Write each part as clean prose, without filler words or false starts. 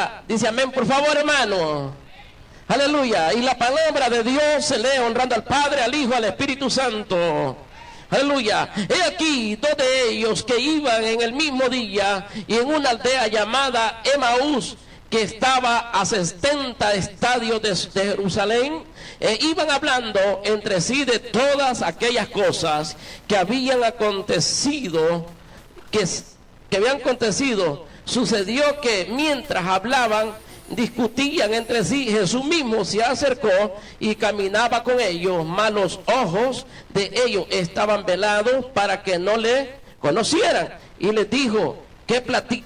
palabra, dice amén, por favor, hermano. Aleluya. Y la palabra de Dios se lee honrando al Padre, al Hijo, al Espíritu Santo. Aleluya. He aquí dos de ellos que iban en el mismo día y en una aldea llamada Emaús, que estaba a 70 estadios de Jerusalén, iban hablando entre sí de todas aquellas cosas que habían acontecido, que habían acontecido. Sucedió que mientras hablaban, discutían entre sí, Jesús mismo se acercó y caminaba con ellos, mas los ojos de ellos estaban velados para que no le conocieran. Y les dijo: ¿qué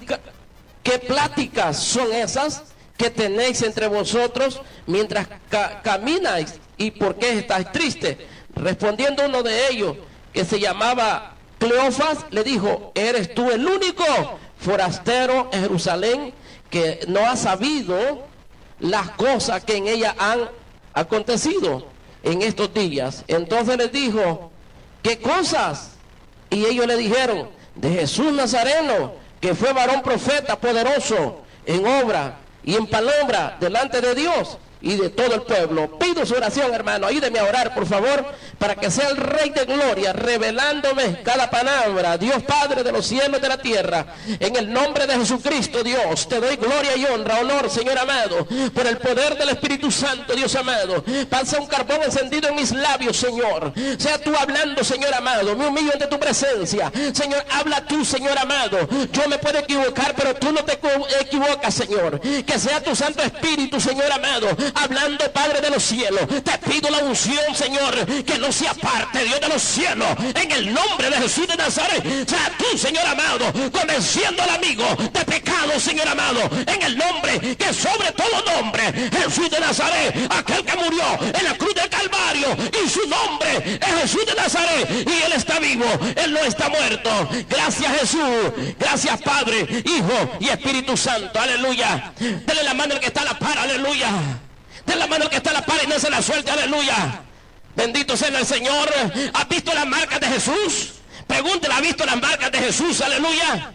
pláticas son esas que tenéis entre vosotros mientras camináis? ¿Y por qué estáis tristes? Respondiendo uno de ellos, que se llamaba Cleofas, le dijo: ¿eres tú el único forastero en Jerusalén que no ha sabido las cosas que en ella han acontecido en estos días? Entonces les dijo: ¿qué cosas? Y ellos le dijeron: de Jesús Nazareno, que fue varón profeta poderoso en obra y en palabra delante de Dios y de todo el pueblo. Pido su oración, hermano. Ayúdeme a orar, por favor, para que sea el Rey de Gloria revelándome cada palabra. Dios Padre de los cielos y de la tierra, en el nombre de Jesucristo, Dios, te doy gloria y honra, honor, Señor amado, por el poder del Espíritu Santo, Dios amado. Pasa un carbón encendido en mis labios, Señor. Sea tú hablando, Señor amado. Me humillo ante tu presencia. Señor, habla tú, Señor amado. Yo me puedo equivocar, pero tú no te equivocas, Señor. Que sea tu Santo Espíritu, Señor amado, hablando, Padre de los cielos. Te pido la unción, Señor, que no se aparte, Dios de los cielos, en el nombre de Jesús de Nazaret. Sea tú, Señor amado, convenciendo al amigo de pecado, Señor amado, en el nombre que sobre todo nombre, Jesús de Nazaret, aquel que murió en la cruz del Calvario, y su nombre es Jesús de Nazaret, y Él está vivo, Él no está muerto. Gracias, Jesús. Gracias, Padre, Hijo y Espíritu Santo. Aleluya. Dele la mano al que está a la par. Aleluya. Den la mano al que está a la par y no se la suelte. Aleluya. Bendito sea el Señor. ¿Has visto las marcas de Jesús? Pregúntele, ¿ha visto las marcas de Jesús? Aleluya.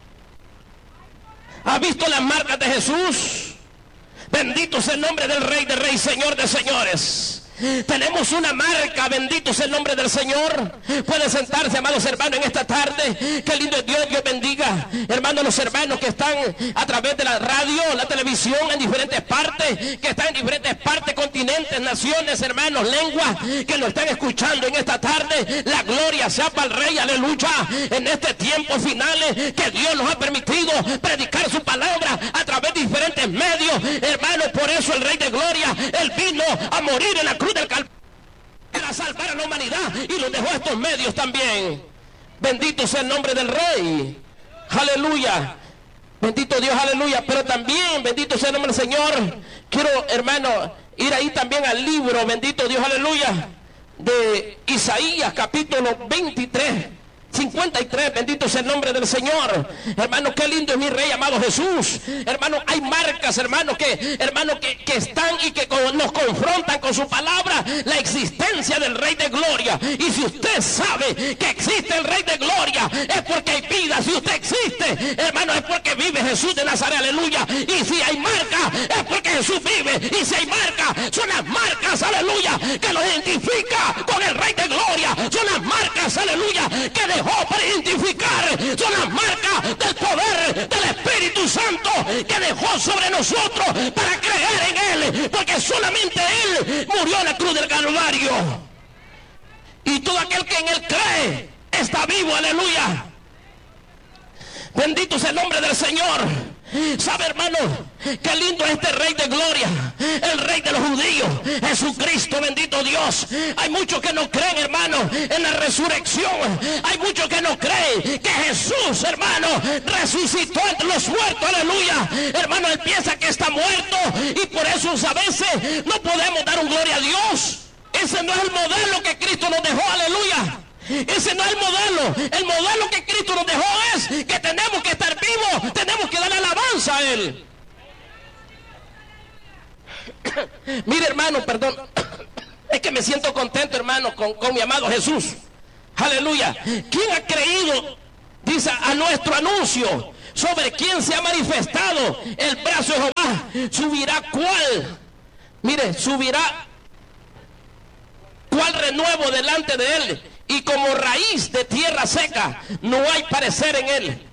¿Ha visto las marcas de Jesús? Bendito sea el nombre del Rey de Reyes, Señor de señores. Tenemos una marca, bendito sea el nombre del Señor. Pueden sentarse, amados hermanos, en esta tarde. Qué lindo es Dios, Dios bendiga, hermanos, los hermanos que están a través de la radio, la televisión, en diferentes partes, que están en diferentes partes, continentes, naciones, hermanos, lenguas, que lo están escuchando en esta tarde. La gloria sea para el Rey, aleluya. En este tiempo finales que Dios nos ha permitido predicar su palabra a través de diferentes medios, hermanos. Por eso el Rey de Gloria, Él vino a morir en la cruz del Calvario para salvar a la humanidad, y los dejó estos medios también. Bendito sea el nombre del Rey, aleluya. Bendito Dios, aleluya. Pero también, bendito sea el nombre del Señor. Quiero, hermano, ir ahí también al libro, bendito Dios, aleluya, de Isaías, capítulo 23, 53, bendito sea el nombre del Señor. Hermano, qué lindo es mi Rey amado Jesús. Hermano, hay marcas, hermano, que están y que nos confrontan con su palabra, la existencia del Rey de Gloria. Y si usted sabe que existe el Rey de Gloria, es porque hay vida. Si usted existe, hermano, es porque vive Jesús de Nazaret, aleluya. Y si hay marca, es porque Jesús vive. Y si hay marca, son las marcas, aleluya, que lo identifica con el Rey de Gloria. Son las marcas, aleluya, que dejó para identificar. Son las marcas del poder del Espíritu Santo que dejó sobre nosotros para creer en Él, porque solamente Él murió en la cruz del Calvario, y todo aquel que en Él cree está vivo, aleluya. Bendito sea el nombre del Señor. ¿Sabe, hermano? Qué lindo es este Rey de Gloria, el Rey de los judíos, Jesucristo, bendito Dios. Hay muchos que no creen, hermano, en la resurrección. Hay muchos que no creen que Jesús, hermano, resucitó entre los muertos, aleluya. Hermano, Él piensa que está muerto, y por eso a veces no podemos dar un gloria a Dios. Ese no es el modelo que Cristo nos dejó, aleluya. Ese no es el modelo. El modelo que Cristo nos dejó es que tenemos que estar vivos, tenemos que dar alabanza a Él. Mire, hermano, perdón, es que me siento contento, hermano, con mi amado Jesús, aleluya. ¿Quién ha creído, dice, a nuestro anuncio? sobre quien se ha manifestado el brazo de Jehová. Subirá cuál, mire, subirá cuál renuevo delante de él, y como raíz de tierra seca, no hay parecer en él,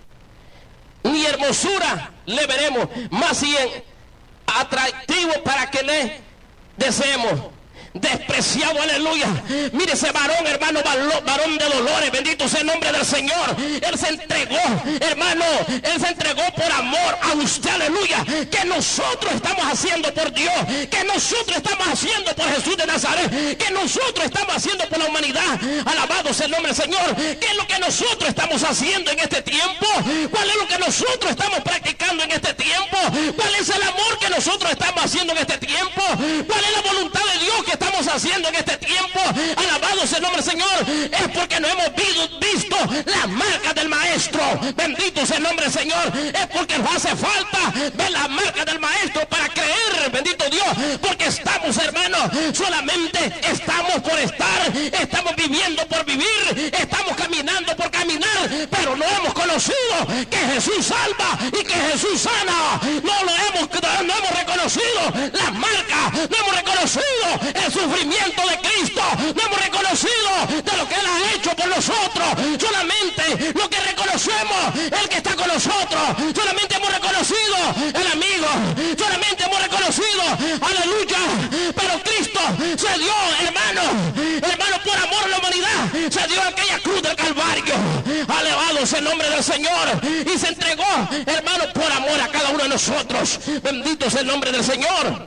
ni hermosura le veremos, más bien atractivo para que le deseemos. Despreciado, aleluya. Mire ese varón, hermano, varón de dolores, bendito sea el nombre del Señor. Él se entregó, hermano, él se entregó por amor a usted, aleluya. Que nosotros estamos haciendo por Dios, que nosotros estamos haciendo por Jesús de Nazaret, que nosotros estamos haciendo por la humanidad. Alabado sea el nombre del Señor. ¿Qué es lo que nosotros estamos haciendo en este tiempo? ¿Cuál es lo que nosotros estamos practicando en este tiempo? ¿Cuál es el amor que nosotros estamos haciendo en este tiempo? ¿Cuál es la voluntad de Dios que estamos haciendo en este tiempo? Alabado sea el nombre del Señor. Es porque no hemos visto las marcas del Maestro. Bendito sea el nombre del Señor. Es porque nos hace falta ver las marcas del Maestro para creer, bendito Dios. Porque estamos, hermanos, solamente estamos por estar, estamos viviendo por vivir, estamos caminando por caminar, pero no hemos conocido que Jesús salva y que Jesús sana. No hemos reconocido las marcas, no hemos reconocido el sufrimiento de Cristo, no hemos reconocido de lo que Él ha hecho por nosotros. Solamente lo que reconocemos, el que está con nosotros. Solamente hemos reconocido el amigo, solamente hemos reconocido, aleluya. Pero Cristo se dio, hermano, por amor a la humanidad, se dio aquella cruz del Calvario. Alabado sea el nombre del Señor. Y se entregó, hermano, por amor a cada uno de nosotros. Bendito sea el nombre del Señor.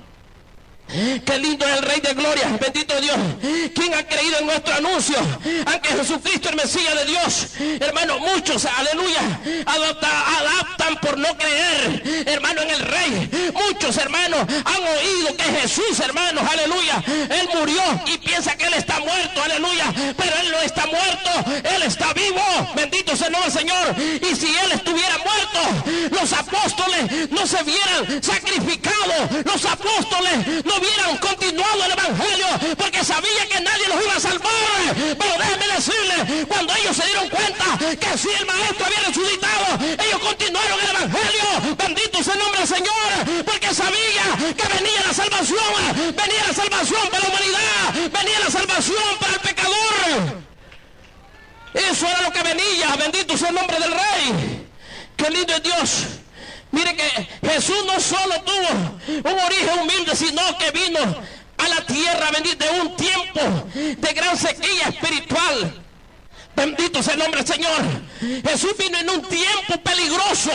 Qué lindo es el Rey de Gloria, bendito Dios. ¿Quién ha creído en nuestro anuncio? Aunque Jesucristo el Mesías de Dios, hermano, muchos, aleluya, adaptan por no creer, hermano, en el Rey. Muchos, hermanos, han oído que Jesús, hermanos, aleluya, Él murió y piensa que Él está muerto, aleluya, pero Él no está muerto, Él está vivo. Bendito sea el nombre del Señor. Y si Él estuviera muerto, los apóstoles no se hubieran sacrificado, los apóstoles no hubieran continuado el evangelio, porque sabía que nadie los iba a salvar. Pero déjenme decirles, cuando ellos se dieron cuenta que si el Maestro había resucitado, ellos continuaron el evangelio. Bendito sea el nombre del Señor, porque sabía que venía la salvación para la humanidad, venía la salvación para el pecador. Eso era lo que venía. Bendito sea el nombre del Rey. Qué lindo es Dios. Mire que Jesús no solo tuvo un origen humilde, sino que vino a la tierra, bendito, de un tiempo de gran sequía espiritual. Bendito sea el nombre del Señor. Jesús vino en un tiempo peligroso.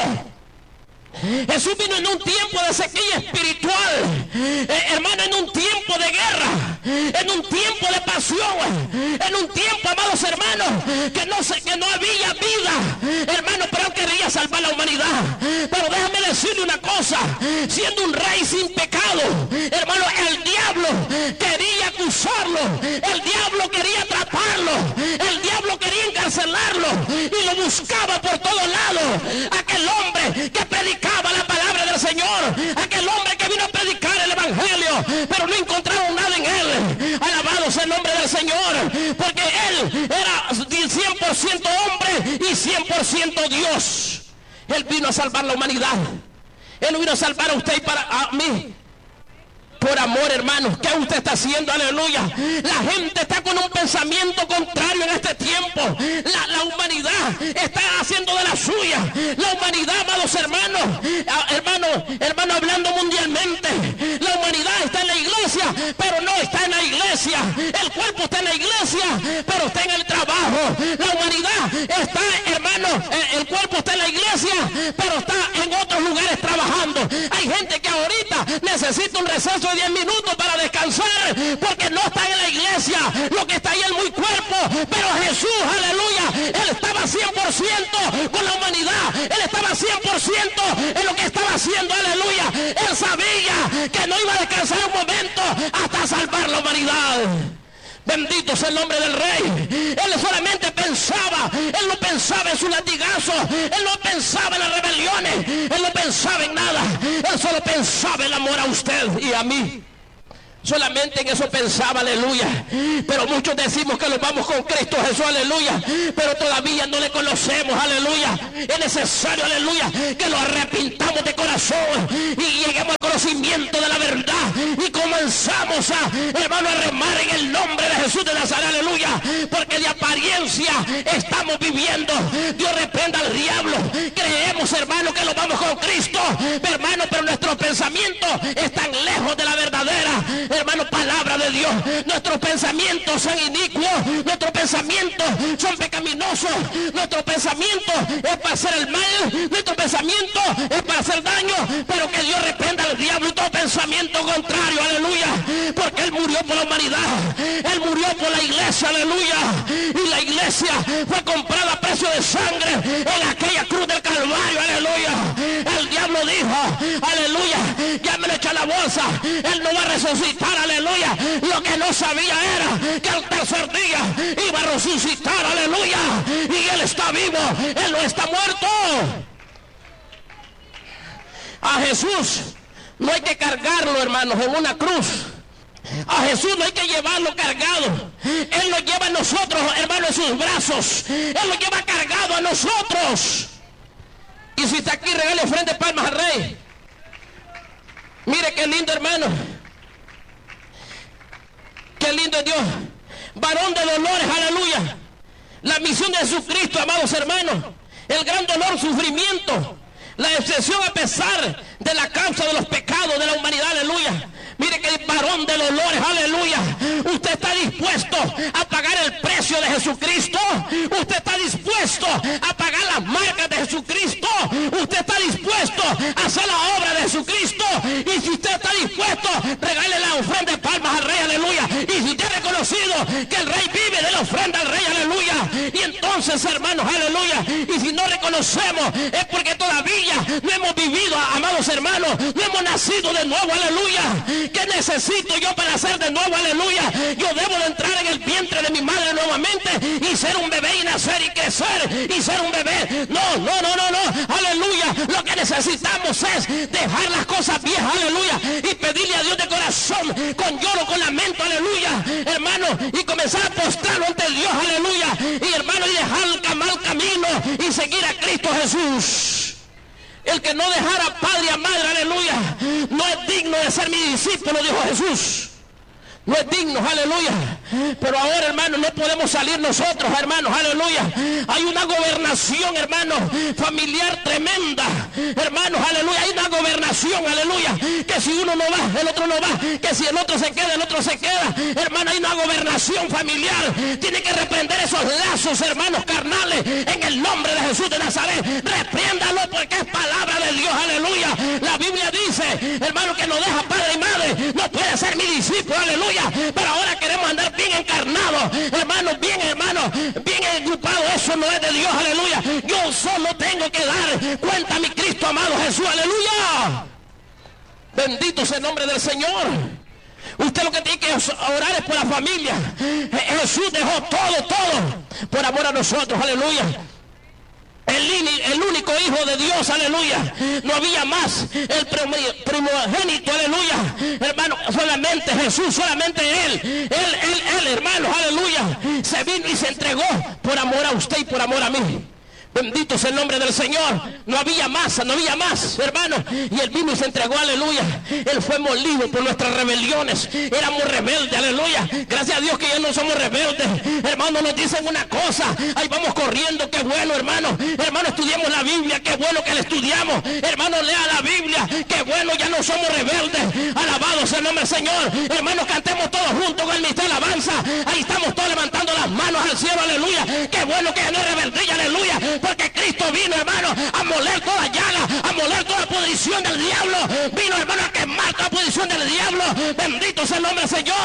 Jesús vino en un tiempo de sequía espiritual, hermano, en un tiempo de guerra, en un tiempo de pasión, en un tiempo, amados hermanos, que no había vida, hermano, pero Él quería salvar la humanidad. Pero déjame decirle una cosa, siendo un rey sin pecado, hermano, el diablo quería acusarlo, el diablo quería atraparlo, el diablo quería encarcelarlo y lo buscaba por todos lados. Aquel hombre que predicaba la palabra del Señor, aquel hombre que vino a predicar el evangelio, pero no encontraron nada en él. Alabado sea el nombre del Señor, porque él era 100% hombre y 100% Dios. Él vino a salvar la humanidad. Él vino a salvar a usted y a mí. Por amor, hermanos, ¿qué usted está haciendo? Aleluya. La gente está con un pensamiento contrario en este tiempo. La humanidad está haciendo de la suya. La humanidad, amados hermanos, hermano, hablando mundialmente, la humanidad está en la iglesia, pero no está en la iglesia. El cuerpo está en la iglesia, pero está en el trabajo. La humanidad está, hermano, el cuerpo está en la iglesia, pero está en otros lugares trabajando. Hay gente que ahorita necesita un receso de 10 minutos para descansar, porque no está en la iglesia. Lo que está ahí es muy cuerpo, pero Jesús, aleluya, Él estaba 100% con la humanidad. Él estaba 100% en lo que estaba haciendo, aleluya. Él sabía que no iba a descansar un momento hasta salvar la humanidad. Bendito sea el nombre del Rey. Él solamente pensaba, Él no pensaba en su latigazo, Él no pensaba en las rebeliones, Él no pensaba en nada, Él solo pensaba en el amor a usted y a mí. Solamente en eso pensaba, aleluya. Pero muchos decimos que nos vamos con Cristo Jesús, aleluya. Pero todavía no le conocemos, aleluya. Es necesario, aleluya, que lo arrepintamos de corazón y lleguemos al conocimiento de la verdad. Y comenzamos hermano, a remar en el nombre de Jesús de Nazaret, aleluya. Porque de apariencia estamos viviendo. Dios reprenda al diablo. Creemos, hermano, que lo vamos con Cristo, hermano, pero nuestros pensamientos están lejos de la verdadera, hermano, palabra de Dios. Nuestros pensamientos son inicuos, nuestros pensamientos son pecaminosos, nuestro pensamiento es para hacer el mal, nuestro pensamiento es para hacer daño, pero que Dios reprenda al diablo y todo pensamiento contrario, aleluya, porque Él murió por la humanidad, Él murió por la iglesia, aleluya, y la iglesia fue comprada a precio de sangre en aquella cruz del Calvario, aleluya. El diablo dijo, aleluya, ya me lo echa la bolsa, Él no va a resucitar, aleluya. Lo que no sabía era que al tercer día iba a resucitar, aleluya. Y Él está vivo, Él no está muerto. A Jesús no hay que cargarlo, hermanos, en una cruz. A Jesús no hay que llevarlo cargado. Él lo lleva a nosotros, hermano, en sus brazos. Él lo lleva cargado a nosotros. Y si está aquí, regale ofrenda de palmas al Rey. Mire qué lindo, hermano. Qué lindo es Dios. Varón de dolores, aleluya. La misión de Jesucristo, amados hermanos. El gran dolor, sufrimiento. La excepción a pesar de la causa de los pecados de la humanidad, aleluya. Mire que el varón de dolores, aleluya. Usted está dispuesto a pagar el precio de Jesucristo. Usted está dispuesto a pagar las marcas de Jesucristo. Usted está dispuesto a hacer la obra de Jesucristo. Y si usted está dispuesto, regale la ofrenda de palmas al Rey, aleluya. Y si usted ha reconocido que el Rey vive de la ofrenda al Rey, aleluya. Y entonces, hermanos, aleluya. Y si no reconocemos, es porque todavía no hemos vivido, amados hermanos, no hemos nacido de nuevo, aleluya. ¿Qué necesito yo para ser de nuevo, aleluya? Yo debo de entrar en el vientre de mi madre nuevamente y ser un bebé y nacer y crecer y ser un bebé. No, aleluya. Lo que necesitamos es dejar las cosas viejas, aleluya, y pedirle a Dios de corazón, con lloro, con lamento, aleluya, hermano, y comenzar a postrarlo ante Dios, aleluya, y hermano, y dejar el mal camino y seguir a Cristo Jesús. El que no dejara padre a madre, aleluya, no es digno de ser mi discípulo, dijo Jesús. No es digno, aleluya. Pero ahora, hermanos, no podemos salir nosotros, hermanos, aleluya. Hay una gobernación, hermanos, familiar tremenda, hermanos, aleluya. Hay una gobernación, aleluya, que si uno no va, el otro no va, que si el otro se queda, el otro se queda. Hermano, hay una gobernación familiar. Tiene que reprender esos lazos, hermanos, carnales, en el nombre de Jesús de Nazaret. Repréndalo porque es palabra de Dios, aleluya. La Biblia dice, hermano, que no deja padre y madre, no puede ser mi discípulo, aleluya. Pero ahora queremos andar bien encarnados, hermanos, bien agrupados. Eso no es de Dios, aleluya. Yo solo tengo que dar cuenta a mi Cristo amado Jesús, aleluya. Bendito sea el nombre del Señor. Usted lo que tiene que orar es por la familia. Jesús dejó todo por amor a nosotros, aleluya. El único Hijo de Dios, aleluya. No había más. El primogénito, aleluya. Hermano, solamente Jesús, solamente Él, hermano, aleluya. Se vino y se entregó por amor a usted y por amor a mí. Bendito sea el nombre del Señor. No había más, hermano. Y Él vino y se entregó, aleluya. Él fue molido por nuestras rebeliones. Éramos rebeldes, aleluya. Gracias a Dios que ya no somos rebeldes. Hermanos, nos dicen una cosa, ahí vamos corriendo, qué bueno, hermano. Hermano, estudiemos la Biblia, qué bueno que la estudiamos. Hermano, lea la Biblia, qué bueno, ya no somos rebeldes. Alabado sea el nombre del Señor. Hermanos, cantemos todos juntos con el ministerio de alabanza. Ahí estamos todos levantando las manos al cielo, aleluya. Qué bueno que ya no es rebeldía, aleluya. Porque Cristo vino, hermano, a moler toda llaga, a moler toda posición del diablo. Vino, hermano, a quemar toda posición del diablo. Bendito sea el nombre del Señor.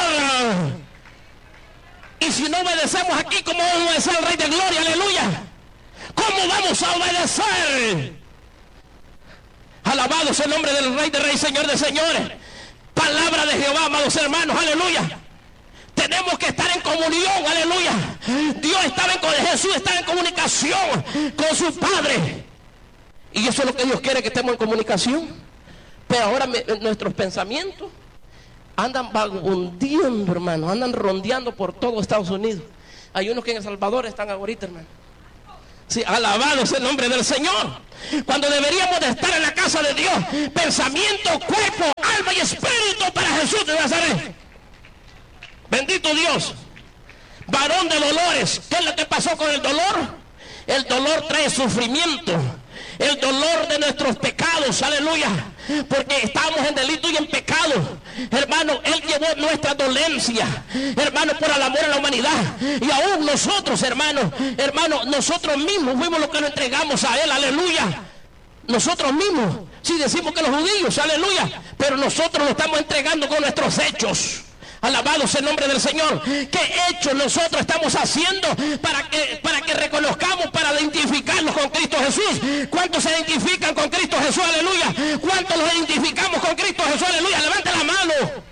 Y si no obedecemos aquí, ¿cómo vamos a obedecer al Rey de Gloria? Aleluya. ¿Cómo vamos a obedecer? Alabado sea el nombre del Rey de Reyes, Señor de Señores. Palabra de Jehová, amados hermanos, aleluya. Tenemos que estar en comunión, aleluya. Jesús estaba en comunicación con su Padre. Y eso es lo que Dios quiere, que estemos en comunicación. Pero ahora nuestros pensamientos andan vagabundeando, hermano, andan rondeando por todo Estados Unidos. Hay unos que en El Salvador están ahorita, hermano. Sí, alabado sea el nombre del Señor. Cuando deberíamos de estar en la casa de Dios, pensamiento, cuerpo, alma y espíritu para Jesús de Nazaret. Bendito Dios. Varón de dolores. ¿Qué es lo que pasó con el dolor? El dolor trae sufrimiento. El dolor de nuestros pecados, aleluya, porque estábamos en delito y en pecado, hermano. Él llevó nuestra dolencia, hermano, por el amor a la humanidad. Y aún nosotros, hermano, nosotros mismos fuimos los que lo entregamos a Él, aleluya. Nosotros mismos, si decimos que los judíos, aleluya, pero nosotros lo estamos entregando con nuestros hechos. Alabado sea el nombre del Señor. ¿Qué hechos nosotros estamos haciendo para que reconozcamos, para identificarnos con Cristo Jesús? ¿Cuántos se identifican con Cristo Jesús? Aleluya. ¿Cuántos los identificamos con Cristo Jesús? Aleluya. Levante la mano.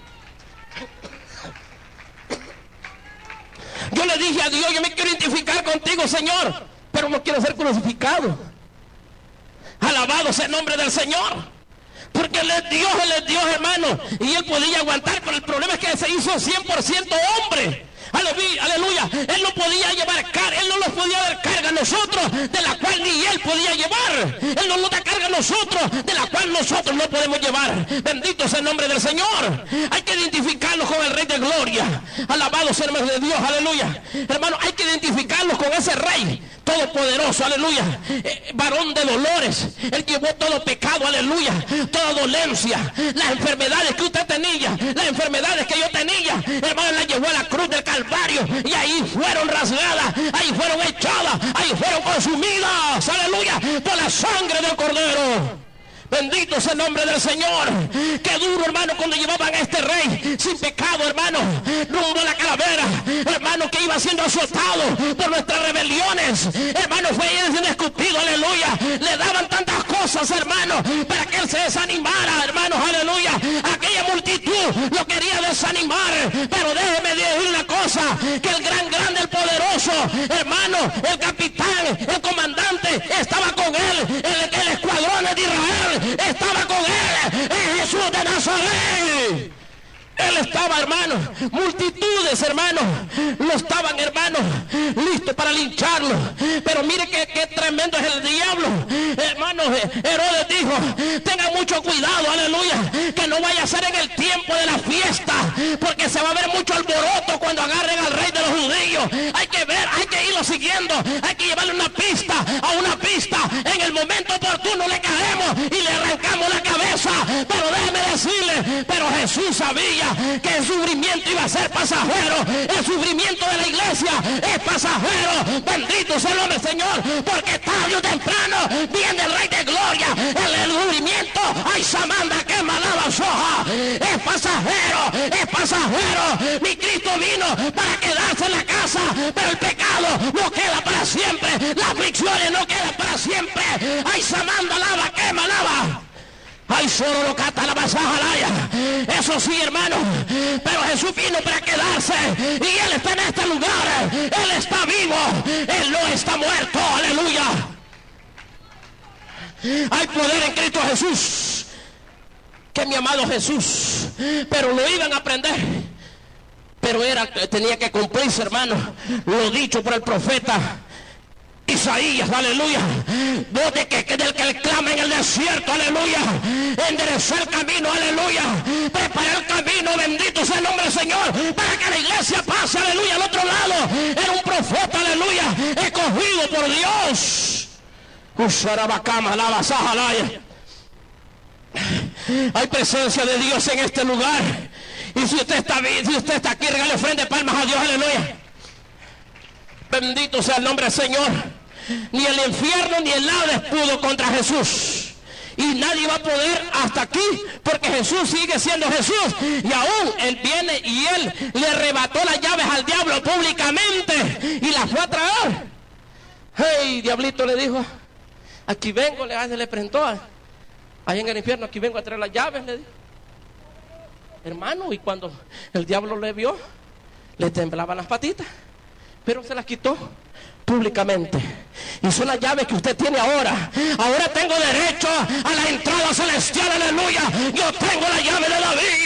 Yo le dije a Dios, yo me quiero identificar contigo, Señor, pero no quiero ser crucificado. Alabado sea el nombre del Señor. Porque Él es Dios, hermano. Y Él podía aguantar, pero el problema es que se hizo 100% hombre. Aleluya. Él no podía llevar carga, Él no nos podía dar carga a nosotros, de la cual ni Él podía llevar. Él no nos da carga a nosotros, de la cual nosotros no podemos llevar. Bendito sea el nombre del Señor. Hay que identificarnos con el Rey de Gloria. Alabado sea el nombre de Dios, aleluya. Hermano, hay que identificarnos con ese Rey todopoderoso, aleluya. Varón de dolores. Él llevó todo pecado, aleluya, toda dolencia, las enfermedades que usted tenía, las enfermedades que yo tenía, hermano, las llevó a la cruz del Calvario, y ahí fueron rasgadas, ahí fueron echadas, ahí fueron consumidas, aleluya, por la sangre del Cordero. Bendito sea el nombre del Señor. Qué duro, hermano, cuando llevaban a este rey sin pecado, hermano, rumbo a la calavera, hermano, que iba siendo azotado por nuestras rebeliones, hermano, fue siendo escupido, aleluya. Le daban tantas cosas, hermano, para que él se desanimara, hermanos, aleluya. Aquella multitud lo quería desanimar, pero déjeme decir una cosa, que el grande, el poderoso, hermano, el capitán, el comandante, estaba con él, el escuadrón de Israel estaba con él, en Jesús de Nazaret. Él estaba, hermano, multitudes, hermano, lo estaban, hermano, listos para lincharlo. Pero mire qué tremendo es el diablo, hermano. Herodes dijo, tenga mucho cuidado, aleluya, que no vaya a ser en el tiempo de la fiesta, porque se va a ver mucho alboroto cuando agarren al rey de los judíos. Hay que ver, hay que irlo siguiendo, hay que llevarle una pista, en el momento oportuno le caemos y le arrancamos la cabeza. Pero déjeme decirle, pero Jesús sabía que el sufrimiento iba a ser pasajero. El sufrimiento de la iglesia es pasajero. Bendito sea el nombre del Señor, porque tarde o temprano viene el Rey de Gloria. El sufrimiento, ay, Samanda, que malaba soja, es pasajero. Mi Cristo vino para quedarse en la casa, pero el pecado no queda para siempre, las aflicciones no quedan para siempre. Ay, Samanda, lava, que malaba. Ay, solo lo cata la basajalaya. Eso sí, hermano, pero Jesús vino para quedarse, y Él está en este lugar. Él está vivo, Él no está muerto, aleluya. Hay poder en Cristo Jesús, que mi amado Jesús, pero lo iban a aprender, pero tenía que cumplirse, hermano, lo dicho por el profeta Isaías, aleluya. Voz del que clama en el desierto, aleluya. Enderezó el camino, aleluya. Preparó el camino, bendito sea el nombre del Señor, para que la iglesia pase, aleluya, al otro lado. Era un profeta, aleluya, escogido por Dios. Hay presencia de Dios en este lugar. Y si usted está aquí, regale ofrenda de palmas a Dios, aleluya. Bendito sea el nombre del Señor. Ni el infierno ni el Hades pudo contra Jesús. Y nadie va a poder hasta aquí, porque Jesús sigue siendo Jesús. Y aún Él viene y Él le arrebató las llaves al diablo públicamente y las fue a traer. Hey, diablito, le dijo, aquí vengo, le presentó allá en el infierno, aquí vengo a traer las llaves, le dijo. Hermano, y cuando el diablo le vio, le temblaban las patitas, pero se las quitó públicamente. Y son las llaves que usted tiene ahora. Ahora tengo derecho a la entrada celestial, aleluya. Yo tengo la llave de David.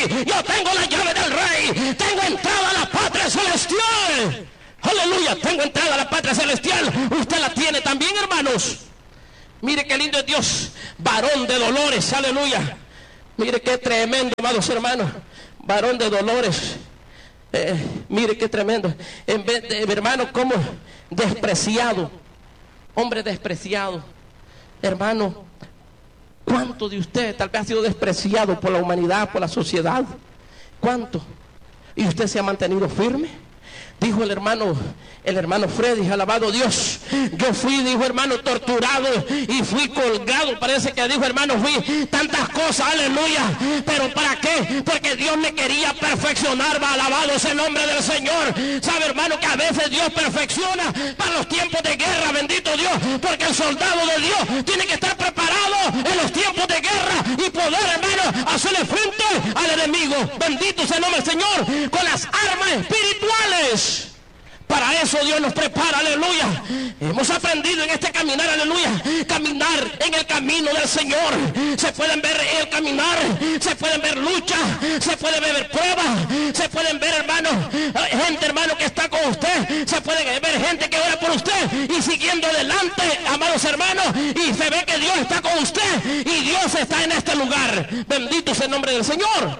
Yo tengo la llave del Rey. Tengo entrada a la patria celestial. Aleluya, tengo entrada a la patria celestial. Usted la tiene también, hermanos. Mire qué lindo es Dios. Varón de dolores, aleluya. Mire qué tremendo, amados hermanos. Varón de dolores. Mire qué tremendo. En vez de, hermano, como despreciado. Hombre despreciado. Hermano, ¿cuánto de usted tal vez ha sido despreciado por la humanidad, por la sociedad? ¿Cuánto? ¿Y usted se ha mantenido firme? Dijo el hermano Freddy, alabado Dios. Yo fui, dijo hermano, torturado y fui colgado. Parece que dijo hermano, fui tantas cosas, aleluya. ¿Pero para qué? Porque Dios me quería perfeccionar. Va, alabado sea el nombre del Señor. ¿Sabe, hermano, que a veces Dios perfecciona para los tiempos de guerra? Bendito Dios. Porque el soldado de Dios tiene que estar preparado en los tiempos de guerra y poder, hermano, hacerle frente al enemigo. Bendito sea el nombre del Señor. Con las armas espirituales. Para eso Dios nos prepara, aleluya. Hemos aprendido en este caminar, aleluya, caminar en el camino del Señor. Se pueden ver en el caminar, se pueden ver luchas, se pueden ver pruebas, se pueden ver, hermano, gente, hermano, que está con usted, se puede ver gente que ora por usted y siguiendo adelante, amados hermanos, y se ve que Dios está con usted y Dios está en este lugar. Bendito sea el nombre del Señor.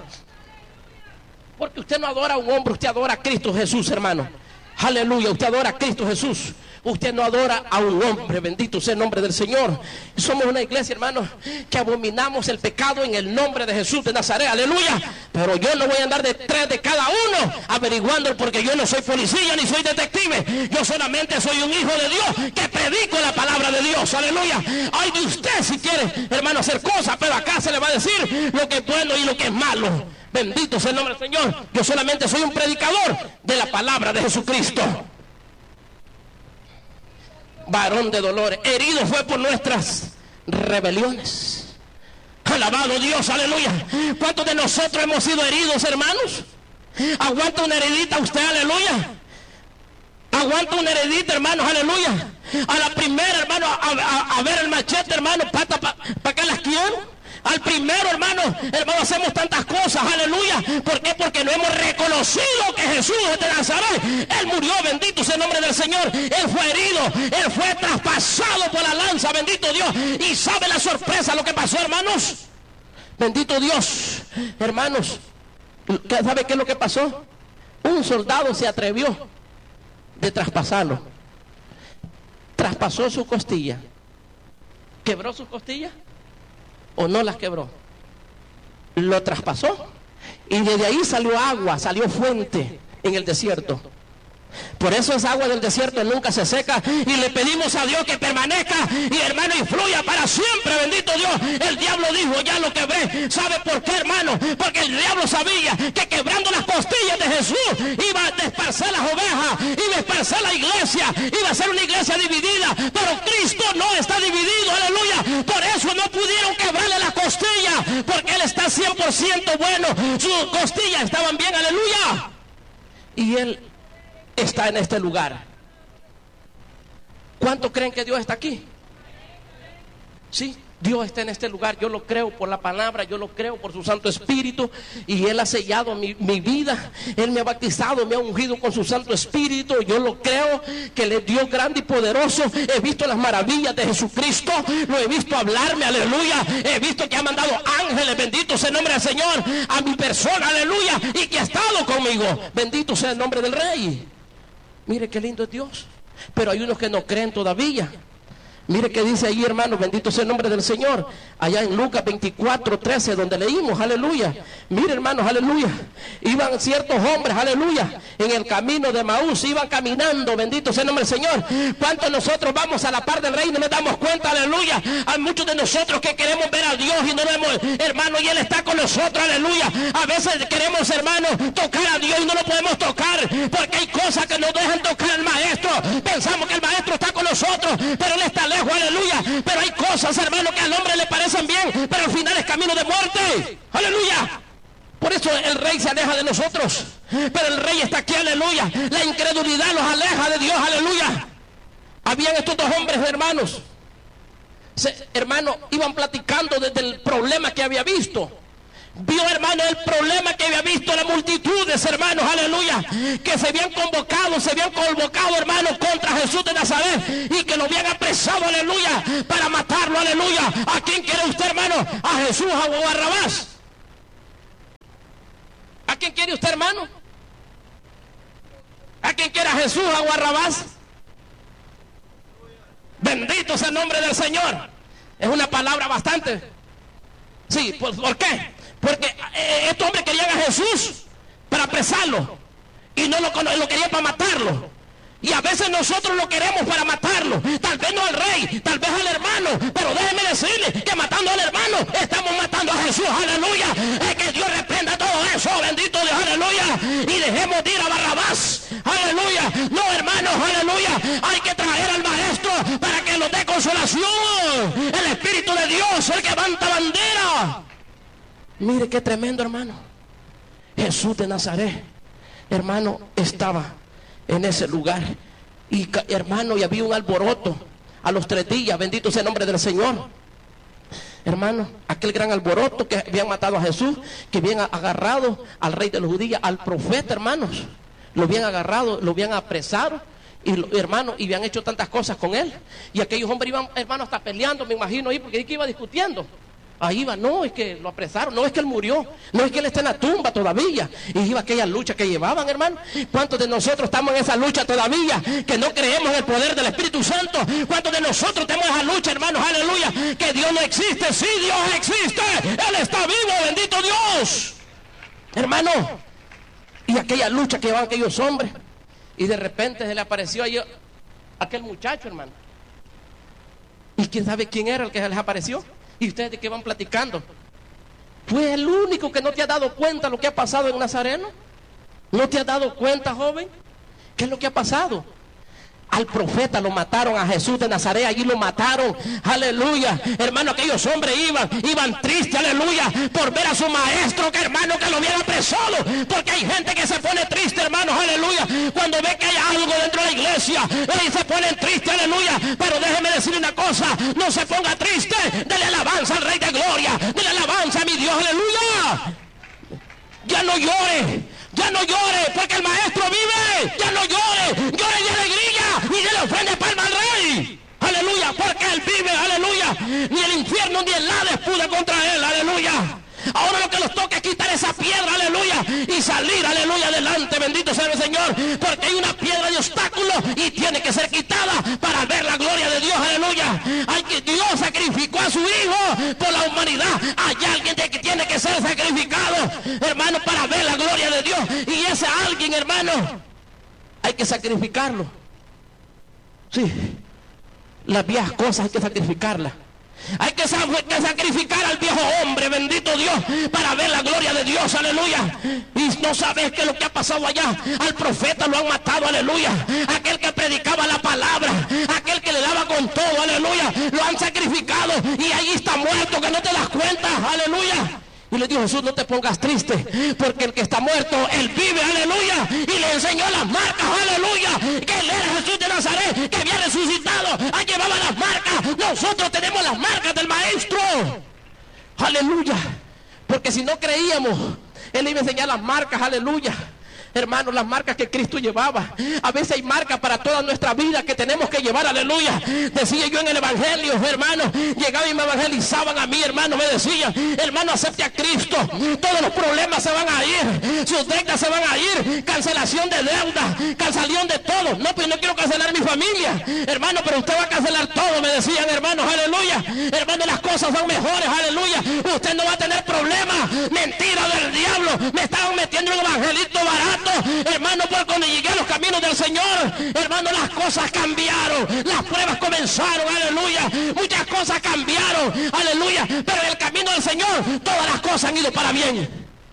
Porque usted no adora a un hombre, usted adora a Cristo Jesús, hermano. Aleluya, usted adora a Cristo Jesús. Usted no adora a un hombre. Bendito sea el nombre del Señor. Somos una iglesia, hermano, que abominamos el pecado en el nombre de Jesús de Nazaret. Aleluya. Pero yo no voy a andar detrás de cada uno averiguando, porque yo no soy policía ni soy detective. Yo solamente soy un hijo de Dios que predico la palabra de Dios. Aleluya. Ay de usted si quiere, hermano, hacer cosas, pero acá se le va a decir lo que es bueno y lo que es malo. Bendito sea el nombre del Señor. Yo solamente soy un predicador de la palabra de Jesucristo. Varón de dolores, herido fue por nuestras rebeliones. Alabado Dios, aleluya. ¿Cuántos de nosotros hemos sido heridos, hermanos? Aguanta una heridita usted, aleluya. Aguanta una heredita, hermanos, aleluya. A la primera, hermano, a ver el machete, hermano, para que las quiero. Al primero, hermano, hacemos tantas cosas, aleluya. ¿Por qué? Porque no hemos reconocido que Jesús es de Nazaret. Él murió, bendito sea el nombre del Señor. Él fue herido, él fue traspasado por la lanza, bendito Dios. Y sabe la sorpresa lo que pasó, hermanos. Bendito Dios, hermanos. ¿Sabe qué es lo que pasó? Un soldado se atrevió de traspasarlo. Traspasó su costilla. ¿Quebró su costilla? ¿O no las quebró? Lo traspasó. Y desde ahí salió agua, salió fuente en el desierto. Por eso esa agua del desierto nunca se seca. Y le pedimos a Dios que permanezca y, hermano, influya para siempre. Bendito Dios. El diablo dijo, ya lo quebré. ¿Sabe por qué, hermano? Porque el diablo sabía que quebrando las costillas de Jesús iba a desparcer las ovejas, iba a desparcer la iglesia, iba a ser una iglesia dividida. Pero Cristo no está dividido, aleluya. Por eso no pudieron quebrarle las costillas, porque Él está 100% bueno. Sus costillas estaban bien, aleluya. Y Él está en este lugar. ¿Cuántos creen que Dios está aquí? Sí, Dios está en este lugar. Yo lo creo por la palabra, yo lo creo por su Santo Espíritu. Y Él ha sellado mi vida. Él me ha bautizado, me ha ungido con su Santo Espíritu. Yo lo creo que Él es Dios grande y poderoso. He visto las maravillas de Jesucristo. Lo he visto hablarme, aleluya. He visto que ha mandado ángeles, bendito sea el nombre del Señor, a mi persona, aleluya. Y que ha estado conmigo. Bendito sea el nombre del Rey. Mire qué lindo es Dios. Pero hay unos que no creen todavía. Mire que dice ahí, hermano, bendito sea el nombre del Señor. Allá en Lucas 24:13, donde leímos, aleluya. Mire, hermanos, aleluya. Iban ciertos hombres, aleluya, en el camino de Maús, iban caminando, bendito sea el nombre del Señor. ¿Cuántos nosotros vamos a la par del Rey y no nos damos cuenta, aleluya? Hay muchos de nosotros que queremos ver a Dios y no vemos, hermano, y Él está con nosotros, aleluya. A veces queremos, hermano, tocar a Dios y no lo podemos tocar, porque hay cosas que nos dejan tocar al Maestro. Pensamos que el Maestro está con nosotros, pero Él está lejos, aleluya. Pero hay cosas, hermano, que al hombre le parecen bien, pero al final es camino de muerte, aleluya. Por eso el Rey se aleja de nosotros, pero el Rey está aquí, aleluya. La incredulidad los aleja de Dios, aleluya. Habían estos dos hombres, hermanos, hermano, iban platicando desde el problema que había visto. Vio, hermano, el problema que había visto las multitudes, hermanos, aleluya, que se habían convocado, hermanos, contra Jesús de Nazaret y que lo habían apresado, aleluya, para matarlo, aleluya. ¿A quién quiere usted, hermano? ¿A Jesús o a Barrabás? ¿A quién quiere usted, hermano? ¿A quién quiere? ¿A Jesús o a Barrabás? Bendito sea el nombre del Señor. Es una palabra bastante. Sí, ¿por qué? Porque estos hombres querían a Jesús para apresarlo y no lo querían para matarlo. Y a veces nosotros lo queremos para matarlo, tal vez no al rey, tal vez al hermano, pero déjeme decirle que matando al hermano estamos matando a Jesús, aleluya. Es que Dios reprenda todo eso, bendito Dios, aleluya. Y dejemos de ir a Barrabás, aleluya. No, hermanos, aleluya, hay que traer al maestro para que nos dé consolación. El Espíritu de Dios, el que levanta bandera. Mire qué tremendo, hermano. Jesús de Nazaret, hermano, estaba en ese lugar. Y hermano, y había un alboroto a los 3 días, bendito sea el nombre del Señor. Hermano, aquel gran alboroto que habían matado a Jesús, que habían agarrado al rey de los judíos, al profeta, hermanos. Lo habían agarrado, lo habían apresado. Y hermano, y habían hecho tantas cosas con él. Y aquellos hombres iban, hermano, hasta peleando, me imagino ahí, porque ahí que iba discutiendo. Ahí va, no, es que lo apresaron, no es que él murió, no es que él está en la tumba todavía. Y iba aquella lucha que llevaban, hermano. ¿Cuántos de nosotros estamos en esa lucha todavía? Que no creemos en el poder del Espíritu Santo. ¿Cuántos de nosotros tenemos esa lucha, hermanos? Aleluya. Que Dios no existe. Sí, Dios existe. Él está vivo, bendito Dios. Hermano, y aquella lucha que llevaban aquellos hombres. Y de repente se le apareció ahí aquel muchacho, hermano. ¿Y quién sabe quién era el que se les apareció? ¿Y ustedes de qué van platicando? ¿Fue el único que no te ha dado cuenta lo que ha pasado en Nazareno? ¿No te has dado cuenta, joven? ¿Qué es lo que ha pasado? Al profeta lo mataron, a Jesús de Nazaret, allí lo mataron, aleluya. Hermano, aquellos hombres iban tristes, aleluya, por ver a su maestro, que hermano, que lo hubiera apresado. Porque hay gente que se pone triste, hermanos, aleluya, cuando ve que hay algo dentro de la iglesia, y se ponen tristes, aleluya. Pero déjeme decirle una cosa, no se ponga triste, dele alabanza al Rey de Gloria, dele alabanza a mi Dios, aleluya. Ya no llore, ya no llore, porque el maestro vive. Ya no llore, llore de alegría y de la ofrenda palma al rey. Aleluya, porque él vive, aleluya. Ni el infierno ni el Hades pudo contra él, aleluya. Ahora lo que nos toca es quitar esa piedra, aleluya, y salir, aleluya, adelante, bendito sea el Señor, porque hay una piedra de obstáculo y tiene que ser quitada para ver la gloria de Dios, aleluya. Hay que Dios sacrificó a su Hijo por la humanidad. Hay alguien que tiene que ser sacrificado, hermano, para ver la gloria de Dios, y ese alguien, hermano, hay que sacrificarlo. Sí, las viejas cosas hay que sacrificarlas. Hay que sacrificar al viejo hombre, bendito Dios, para ver la gloria de Dios, aleluya. Y no sabes qué es lo que ha pasado allá. Al profeta lo han matado, aleluya. Aquel que predicaba la palabra, aquel que le daba con todo, aleluya, lo han sacrificado y ahí está muerto, que no te das cuenta, aleluya. Y le dijo Jesús, no te pongas triste, porque el que está muerto, él vive, aleluya. Y le enseñó las marcas, aleluya, que él era Jesús de Nazaret, que había resucitado, llevaba las marcas. Nosotros tenemos las marcas del maestro, aleluya. Porque si no creíamos, él iba a enseñar las marcas, aleluya. Hermanos, las marcas que Cristo llevaba. A veces hay marcas para toda nuestra vida que tenemos que llevar, aleluya. Decía yo en el evangelio, hermano, llegaban y me evangelizaban a mí, hermano, me decían, hermano, acepte a Cristo, todos los problemas se van a ir, sus deudas se van a ir, cancelación de deuda, cancelación de todo. No, pues no quiero cancelar mi familia, hermano, pero usted va a cancelar todo, me decían, hermanos, aleluya. Hermano, las cosas son mejores, aleluya. Usted no va a tener problemas. Mentira del diablo, me estaban metiendo en un evangelito barato, hermano, porque cuando llegué a los caminos del Señor, hermano, las cosas cambiaron, las pruebas comenzaron, aleluya, muchas cosas cambiaron, aleluya, pero en el camino del Señor todas las cosas han ido para bien.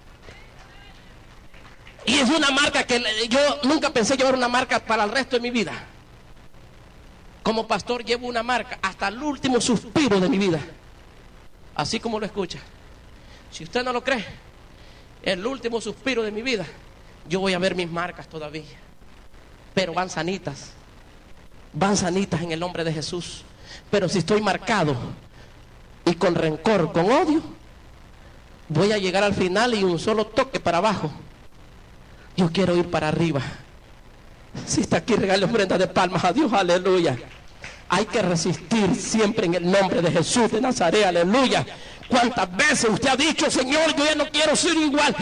Y es una marca que yo nunca pensé llevar, una marca para el resto de mi vida. Como pastor llevo una marca hasta el último suspiro de mi vida, así como lo escucha. Si usted no lo cree, el último suspiro de mi vida, yo voy a ver mis marcas todavía, pero van sanitas en el nombre de Jesús. Pero si estoy marcado y con rencor, con odio, voy a llegar al final y un solo toque para abajo. Yo quiero ir para arriba. Si está aquí, regale ofrenda de palmas a Dios, aleluya. Hay que resistir siempre en el nombre de Jesús de Nazaret, aleluya. ¿Cuántas veces usted ha dicho, Señor, yo ya no quiero ser igual?